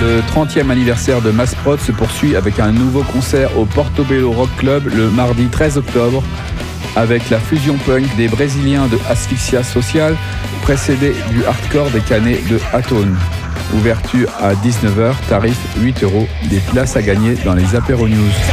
Le 30e anniversaire de Massprod se poursuit avec un nouveau concert au Portobello Rock Club le mardi 13 octobre avec la fusion punk des Brésiliens de Asphyxia Social, précédé du hardcore des Canets de Atone. Ouverture à 19h, tarif 8 €, des places à gagner dans les apéro news.